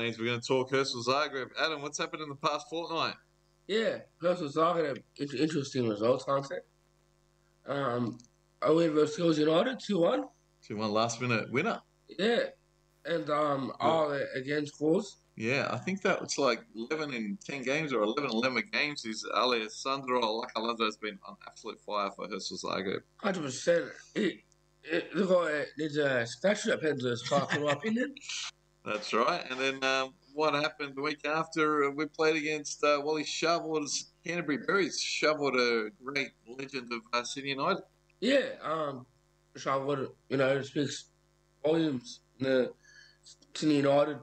means we're going to talk Herschel Zagreb. Adam, what's happened in the past fortnight? Yeah, Herschel Zagreb, interesting results, aren't they? I win versus Hills United, 2-1. 2-1 last minute winner. Yeah, and all again scores. Yeah, I think that was like 11 in 10 games or 11 games. Is Alessandro Lacalazzo has been on absolute fire for Herschel Zagreb. 100%. The guy needs a statue at Pendra's Park, in my opinion. That's right. And then what happened the week after? We played against Wally Sharwood's Canterbury Berries. Sharwood, a great legend of Sydney United. Yeah, Sharwood, speaks volumes in the Sydney United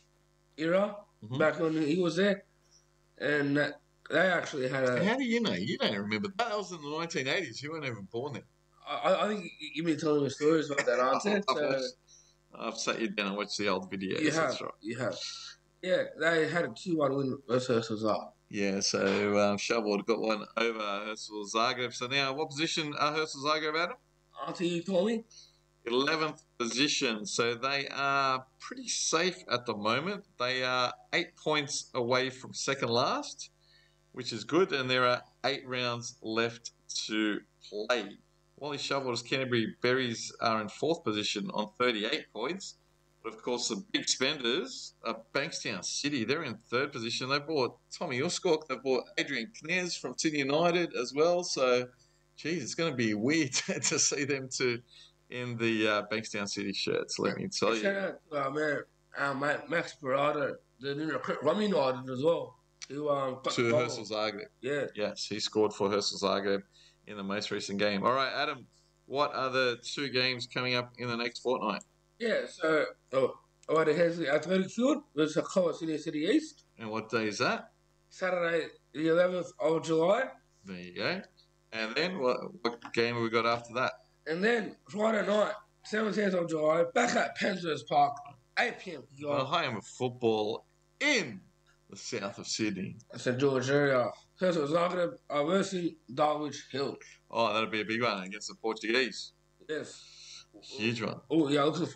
era, back when he was there. And they actually had a... How do you know? You don't remember that. That was in the 1980s. You weren't even born then. I think you've been telling me stories about that, aren't you? I've sat you down and watched the old videos. You have, that's right. you have. Yeah, they had a 2-1 win versus Herschel Zagreb. Yeah, so Sharwood got one over Herschel Zagreb. So now, what position are Herschel Zagreb, Adam? Auntie, you told me? 11th position. So they are pretty safe at the moment. They are 8 points away from second last, which is good, and there are 8 rounds left to play. Wally Sharwood's Canterbury Berries are in 4th position on 38 points. But of course, the big spenders are Bankstown City. They're in 3rd position. They bought Tommy Uscock. They bought Adrian Knez from Sydney United as well. So, geez, it's going to be weird to see them in the Bankstown City shirts, let me tell you. Shout out, Max Parada, the Rum United as well. Who got to Herschel Zagreb. Yeah. Yes, he scored for Herschel Zagreb in the most recent game. All right, Adam, what are the 2 games coming up in the next fortnight? Yeah, so I had a Hensley Athletic Field versus Alcoa City East. And what day is that? Saturday, the 11th of July. There you go. And then what game have we got after that? And then Friday night, 17th of July, back at Penshurst Park, 8 p.m. A home of football in the south of Sydney. St George area. Herschel Zagreb versus Dulwich Hill. Oh, that'll be a big one against the Portuguese. Yes. Huge one. Oh, yeah, looking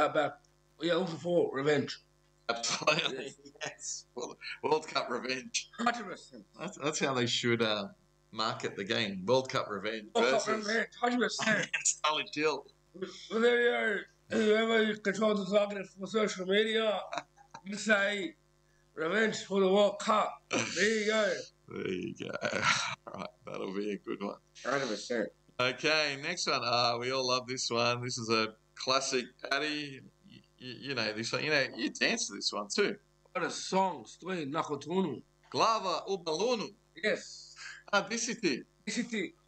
for revenge. Absolutely. Yes. World Cup revenge. 100%. That's how they should market the game. World Cup revenge. World Cup revenge, 100%. Dulwich Hill. Well, there you go. Whoever controls the target for social media, you say revenge for the World Cup. There you go. There you go. All right, that'll be a good one. 100%. Okay, next one. We all love this one. This is a classic, Addy. You know this one. You know, you dance to this one too. What a song. Stoji Nakotunu. Glava u balonu. Yes. Di si ti? Di si ti.